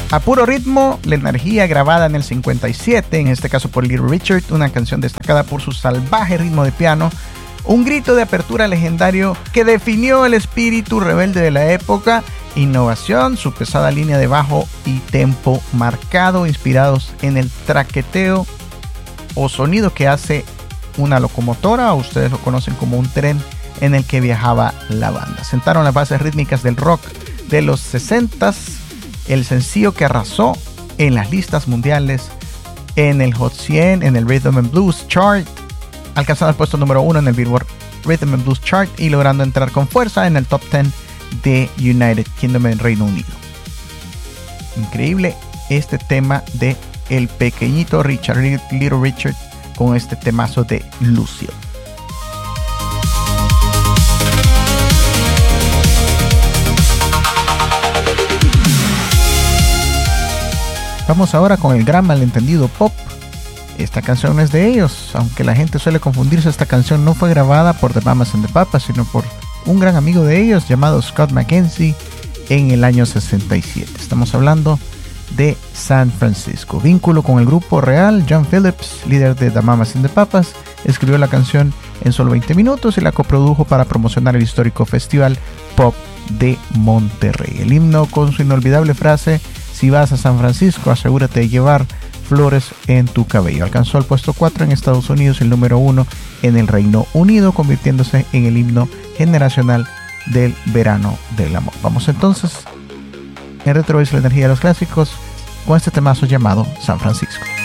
A puro ritmo, la energía grabada en el 57, en este caso por Little Richard, una canción destacada por su salvaje ritmo de piano, un grito de apertura legendario que definió el espíritu rebelde de la época, innovación, su pesada línea de bajo y tempo marcado, inspirados en el traqueteo o sonido que hace una locomotora, o ustedes lo conocen como un tren en el que viajaba la banda. Sentaron las bases rítmicas del rock de los 60s, el sencillo que arrasó en las listas mundiales, en el Hot 100, en el Rhythm and Blues Chart, alcanzando el puesto número 1 en el Billboard Rhythm and Blues Chart y logrando entrar con fuerza en el Top 10 de United Kingdom en Reino Unido. Increíble este tema de el pequeñito Richard, Little Richard, con este temazo de Lucille. Vamos ahora con el gran malentendido pop. Esta canción no es de ellos, aunque la gente suele confundirse. Esta canción no fue grabada por The Mamas and the Papas, sino por un gran amigo de ellos llamado Scott McKenzie en el año 67. Estamos hablando de San Francisco. Vínculo con el grupo real. John Phillips, líder de The Mamas and the Papas, escribió la canción en solo 20 minutos y la coprodujo para promocionar el histórico Festival Pop de Monterrey. El himno con su inolvidable frase: si vas a San Francisco, asegúrate de llevar flores en tu cabello. Alcanzó el puesto 4 en Estados Unidos y el número 1 en el Reino Unido, convirtiéndose en el himno generacional del verano del amor. Vamos entonces en Retro Voice, la energía de los clásicos, con este temazo llamado San Francisco.